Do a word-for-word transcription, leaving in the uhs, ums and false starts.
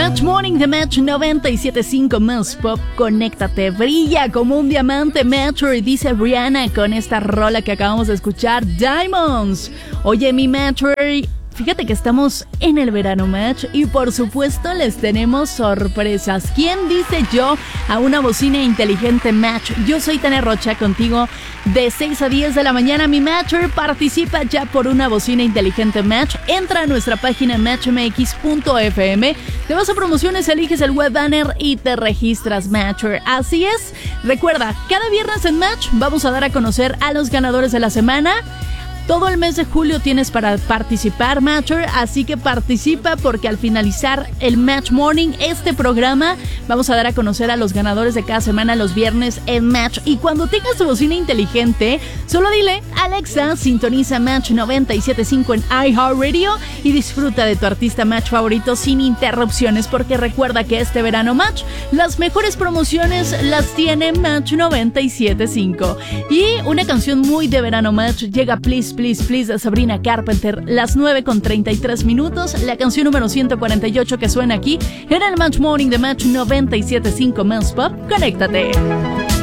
Match Morning de Match noventa y siete punto cinco Más Pop. Conéctate, brilla como un diamante, Matcher, dice Rihanna con esta rola que acabamos de escuchar, Diamonds. Oye, mi Matcher, fíjate que estamos en el verano, Match, y por supuesto les tenemos sorpresas. ¿Quién dice yo a una bocina inteligente, Match? Yo soy Tania Rocha, contigo de seis a diez de la mañana, mi Matcher. Participa ya por una bocina inteligente, Match. Entra a nuestra página match m x punto f m, te vas a promociones, eliges el web banner y te registras, Matcher. Así es, recuerda, cada viernes en Match vamos a dar a conocer a los ganadores de la semana. Todo el mes de julio tienes para participar, Matcher, así que participa porque al finalizar el Match Morning, este programa, vamos a dar a conocer a los ganadores de cada semana los viernes en Match. Y cuando tengas tu bocina inteligente, solo dile, Alexa, sintoniza Match noventa y siete punto cinco en iHeartRadio y disfruta de tu artista Match favorito sin interrupciones, porque recuerda que este verano, Match, las mejores promociones las tiene Match noventa y siete punto cinco. Y una canción muy de verano, Match, llega Please Please Please de Sabrina Carpenter, las nueve con treinta y tres minutos, la canción número ciento cuarenta y ocho que suena aquí en el Match Morning de Match noventa y siete punto cinco Más Pop. Conéctate.